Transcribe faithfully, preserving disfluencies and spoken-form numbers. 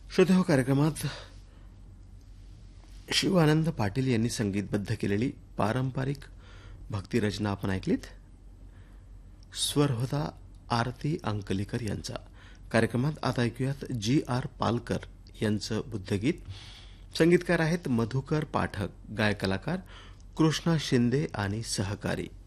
श्रोते कार्यक्रमात शिवानंद पाटील यांनी संगीतबद्ध केलेली पारंपरिक भक्तिरचना आपण ऐकलीत. स्वर होता आरती अंकलीकर यांचा. कार्यक्रमात आता ऐकूयात जी आर पालकर यांचं बुद्धगीत. संगीतकार आहेत मधुकर पाठक, गायक कलाकार कृष्णा शिंदे आणि सहकारी.